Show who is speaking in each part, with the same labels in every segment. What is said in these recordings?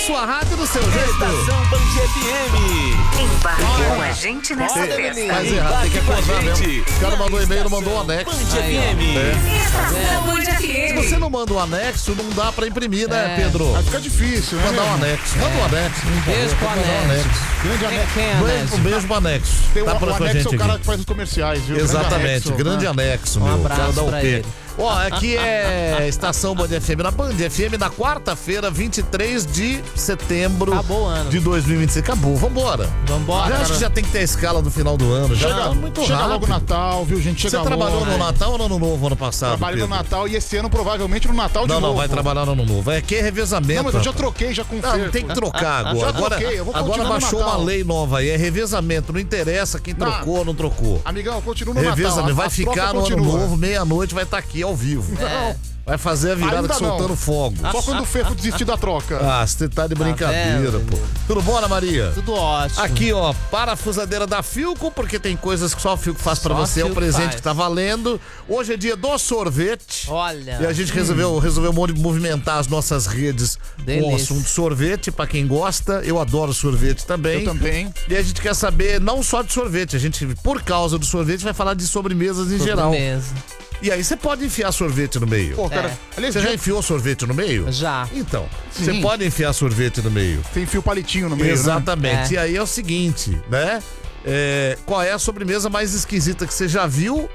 Speaker 1: sua rádio do seu jeito.
Speaker 2: Estação Band FM.
Speaker 3: Embarque com a gente nessa festa.
Speaker 1: Faz errado, tem que acordar mesmo. O cara mandou e-mail, não mandou o anexo.
Speaker 2: Band FM.
Speaker 3: Estação Band
Speaker 1: Se você
Speaker 3: FM.
Speaker 1: não manda o anexo, não dá pra imprimir, né,
Speaker 4: É.
Speaker 1: Pedro?
Speaker 5: Vai ficar difícil, né?
Speaker 1: Mandar o anexo. Manda o anexo.
Speaker 4: Beijo pro Anexo.
Speaker 5: Grande anexo.
Speaker 4: Quem é
Speaker 1: Um
Speaker 4: Anexo?
Speaker 1: beijo pro anexo.
Speaker 5: Tem
Speaker 1: Tá
Speaker 5: o
Speaker 1: por com a
Speaker 5: anexo,
Speaker 1: gente
Speaker 5: é o cara
Speaker 1: aqui.
Speaker 5: que faz os comerciais, viu?
Speaker 1: Exatamente, grande
Speaker 5: né?
Speaker 1: anexo,
Speaker 4: Um
Speaker 1: meu.
Speaker 4: abraço
Speaker 1: O cara dá o
Speaker 4: pra
Speaker 1: quê?
Speaker 4: ele.
Speaker 1: Ó, aqui é Estação Band FM, na Band FM, na quarta-feira, 23 de setembro
Speaker 4: Acabou o ano.
Speaker 1: de 2026. Acabou, vambora.
Speaker 4: Vambora.
Speaker 1: Já acho que já tem que ter a escala do final do ano. Já tá muito
Speaker 5: Chega
Speaker 1: rápido.
Speaker 5: logo o Natal, viu, gente?
Speaker 1: Você
Speaker 5: Chega
Speaker 1: trabalhou
Speaker 5: logo.
Speaker 1: no Natal ou no Ano Novo ano passado?
Speaker 5: Trabalhei no
Speaker 1: Pedro?
Speaker 5: Natal e esse ano provavelmente no Natal de
Speaker 1: Não,
Speaker 5: novo.
Speaker 1: não, vai trabalhar no Ano Novo. Aqui é revezamento.
Speaker 5: Não, mas eu já
Speaker 1: rapaz.
Speaker 5: troquei, já com
Speaker 1: Não, tem que trocar agora.
Speaker 5: Já
Speaker 1: Agora,
Speaker 5: troquei, eu vou
Speaker 1: agora
Speaker 5: continuar no
Speaker 1: baixou
Speaker 5: Natal.
Speaker 1: uma lei nova aí, é revezamento. Não interessa quem
Speaker 5: Não.
Speaker 1: trocou ou não trocou.
Speaker 5: Amigão, eu continuo no
Speaker 1: Revezamento.
Speaker 5: Natal.
Speaker 1: Vai
Speaker 5: a
Speaker 1: ficar
Speaker 5: troca
Speaker 1: no Ano
Speaker 5: continua.
Speaker 1: Novo, meia-noite, vai estar aqui ao vivo. Vai fazer a virada
Speaker 5: Ainda
Speaker 1: que soltando
Speaker 5: não.
Speaker 1: fogo.
Speaker 5: Só quando o Fefo desistir da troca.
Speaker 1: Ah, você tá de brincadeira,
Speaker 4: vendo?
Speaker 1: pô. Tudo bom, Ana Maria?
Speaker 4: Tudo ótimo.
Speaker 1: Aqui, ó, parafusadeira da Filco, porque tem coisas que só a Filco faz pra
Speaker 4: Só a
Speaker 1: você, é o
Speaker 4: Philco
Speaker 1: presente
Speaker 4: faz.
Speaker 1: que tá valendo. Hoje é dia do sorvete.
Speaker 4: Olha.
Speaker 1: E a gente resolveu movimentar as nossas redes com o
Speaker 4: Delícia.
Speaker 1: assunto sorvete, pra quem gosta. Eu adoro sorvete também.
Speaker 5: Eu também.
Speaker 1: E a gente quer saber não só de sorvete, a gente, por causa do sorvete, vai falar de sobremesas em geral.
Speaker 4: Sobremesa.
Speaker 1: E aí você pode enfiar sorvete no meio.
Speaker 5: Pô, cara,
Speaker 4: É.
Speaker 5: aliás,
Speaker 1: Você já enfiou sorvete no meio?
Speaker 4: Já.
Speaker 1: Então,
Speaker 5: Sim.
Speaker 1: você pode enfiar sorvete no meio.
Speaker 5: você enfia o palitinho no meio, né?
Speaker 1: Exatamente.
Speaker 4: É.
Speaker 1: E aí é o seguinte, né? Qual é a sobremesa mais esquisita que você já viu?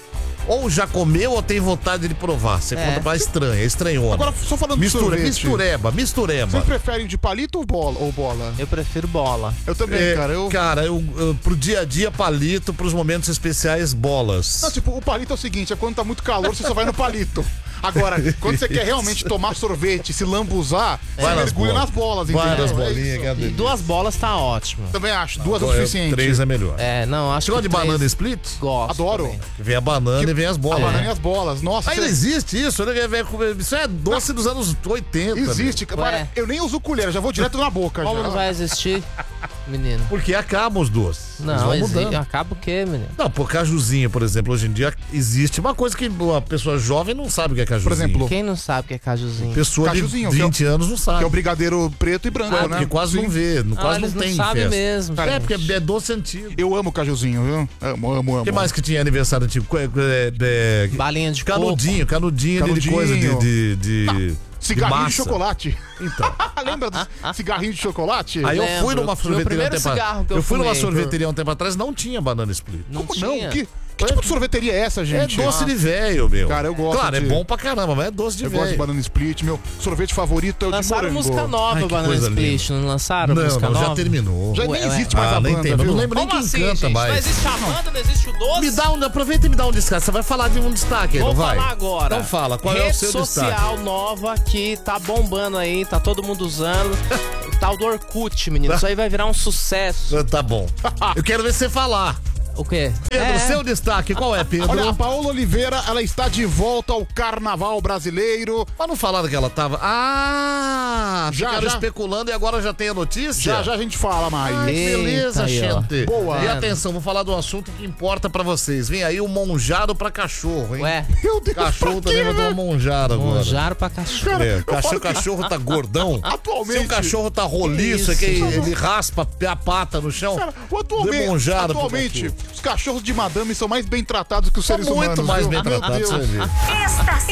Speaker 1: Ou já comeu ou tem vontade de provar? Você conta pra estranha, estranhona.
Speaker 5: Agora, só falando de sorvete.
Speaker 1: Mistureba.
Speaker 5: Vocês preferem de palito ou bola?
Speaker 4: Eu prefiro bola.
Speaker 5: Eu também, cara.
Speaker 1: Eu, pro dia a dia, palito, pros momentos especiais, bolas.
Speaker 5: Não, tipo, o palito é o seguinte, é quando tá muito calor, você só vai no palito. Agora, quando você quer realmente tomar sorvete, se lambuzar,
Speaker 1: Vai
Speaker 5: você
Speaker 1: nas
Speaker 5: mergulha
Speaker 1: bolas.
Speaker 5: nas bolas,
Speaker 1: Vai
Speaker 5: entendeu?
Speaker 1: nas
Speaker 5: É
Speaker 1: bolinhas,
Speaker 5: isso.
Speaker 1: que é a delícia.
Speaker 4: 2 bolas tá ótimo.
Speaker 5: Também acho, 2 é o suficiente.
Speaker 1: 3 é melhor.
Speaker 4: Não, acho
Speaker 1: Você gosta
Speaker 4: que
Speaker 1: de
Speaker 4: 3
Speaker 1: banana split?
Speaker 4: Gosto.
Speaker 5: Adoro.
Speaker 4: também.
Speaker 1: Vem a banana e vem as
Speaker 5: A
Speaker 1: bolas.
Speaker 5: banana e as bolas. Nossa,
Speaker 1: Ainda existe isso, né? Isso é doce dos anos 80.
Speaker 5: existe.
Speaker 1: meu.
Speaker 5: Cara, eu nem uso colher, já vou direto na boca.
Speaker 4: Como
Speaker 5: já.
Speaker 4: não vai existir, menino?
Speaker 1: Porque acabam os doces. Eles
Speaker 4: Não,
Speaker 1: vão
Speaker 4: existe.
Speaker 1: mudando.
Speaker 4: Acaba o quê, menino?
Speaker 1: Não, pô, cajuzinho, por exemplo, hoje em dia existe uma coisa que a pessoa jovem não sabe o que é cajuzinho.
Speaker 5: Por exemplo,
Speaker 4: Quem não sabe o que é cajuzinho?
Speaker 1: Pessoa
Speaker 5: Cajuzinho,
Speaker 1: de 20 anos não sabe.
Speaker 5: que é o brigadeiro preto e branco, né?
Speaker 1: Porque quase não vê, quase não
Speaker 4: eles
Speaker 1: tem
Speaker 4: não sabem
Speaker 1: festa.
Speaker 4: mesmo.
Speaker 1: É,
Speaker 4: gente.
Speaker 1: porque é doce antigo.
Speaker 5: Eu amo cajuzinho, viu? Amo.
Speaker 1: O que mais que tinha aniversário antigo?
Speaker 4: Balinha de coco.
Speaker 1: Canudinho de coisa de
Speaker 5: Cigarrinho de
Speaker 1: massa.
Speaker 5: chocolate.
Speaker 1: Então.
Speaker 5: Lembra do cigarrinho de chocolate?
Speaker 1: Aí eu fui
Speaker 4: Lembro.
Speaker 1: numa
Speaker 4: Foi o
Speaker 1: sorveteria
Speaker 4: primeiro
Speaker 1: um tempo
Speaker 4: cigarro que
Speaker 1: Eu
Speaker 4: eu
Speaker 1: fui numa
Speaker 4: fumei.
Speaker 1: sorveteria um tempo atrás, não tinha banana split.
Speaker 4: Não
Speaker 5: Como
Speaker 4: tinha.
Speaker 5: não? Que tipo de sorveteria é essa,
Speaker 1: É
Speaker 5: gente?
Speaker 1: doce de velho, meu.
Speaker 5: Cara, eu gosto
Speaker 1: Claro,
Speaker 5: de-
Speaker 1: é bom pra caramba, mas é doce de
Speaker 5: Eu gosto de
Speaker 1: velho.
Speaker 5: banana split. Meu sorvete favorito é o de
Speaker 4: Lançaram
Speaker 5: morango.
Speaker 4: música nova,
Speaker 1: Ai, que
Speaker 4: Banana
Speaker 1: coisa
Speaker 4: Split, não lançaram música
Speaker 1: Não,
Speaker 4: nova?
Speaker 1: já terminou.
Speaker 5: Já
Speaker 4: Ué,
Speaker 5: nem
Speaker 4: ué.
Speaker 5: existe mais a
Speaker 1: nem
Speaker 5: banda,
Speaker 1: tem,
Speaker 5: viu?
Speaker 1: não lembro nem
Speaker 4: Como
Speaker 1: quem
Speaker 4: assim,
Speaker 1: canta
Speaker 4: gente?
Speaker 1: mais.
Speaker 4: Não existe a banda, não existe o doce?
Speaker 1: Aproveita e me dá um destaque. Você vai falar de um destaque aí,
Speaker 4: Vou
Speaker 1: não vai?
Speaker 4: falar agora.
Speaker 1: Então fala, qual é o
Speaker 4: Rede
Speaker 1: seu
Speaker 4: social nova que tá bombando aí, tá todo mundo usando. O tal do Orkut, menino. Isso aí vai virar um sucesso.
Speaker 1: destaque? Tá bom. Eu quero ver você falar.
Speaker 4: O quê?
Speaker 1: Pedro, seu destaque, qual é, Pedro?
Speaker 5: Olha, a Paola Oliveira, ela está de volta ao carnaval brasileiro.
Speaker 1: Mas não falaram que ela tava... Ficaram especulando e agora já tem a notícia?
Speaker 5: Já a gente fala mais.
Speaker 1: Ai, que
Speaker 4: Eita
Speaker 1: beleza,
Speaker 4: aí, ó.
Speaker 1: gente.
Speaker 5: Boa.
Speaker 1: E atenção, vou falar do assunto que importa pra vocês. Vem aí o monjaro pra cachorro, hein?
Speaker 4: Ué,
Speaker 5: Meu Deus,
Speaker 1: Cachorro
Speaker 5: pra quê,
Speaker 1: também vai ter
Speaker 5: né?
Speaker 1: uma monjaro agora.
Speaker 4: monjaro pra cachorro.
Speaker 1: O cachorro tá gordão.
Speaker 5: Atualmente-
Speaker 1: Se o cachorro tá roliço, é que ele raspa a pata no chão.
Speaker 5: Cara,
Speaker 1: Demonjaro pro
Speaker 5: atualmente
Speaker 1: cachorro.
Speaker 5: os cachorros de madame são mais bem tratados que os seres
Speaker 1: Muito
Speaker 5: humanos.
Speaker 1: mais
Speaker 5: viu?
Speaker 1: bem
Speaker 5: Meu
Speaker 1: tratado,
Speaker 5: Deus.
Speaker 1: você vê.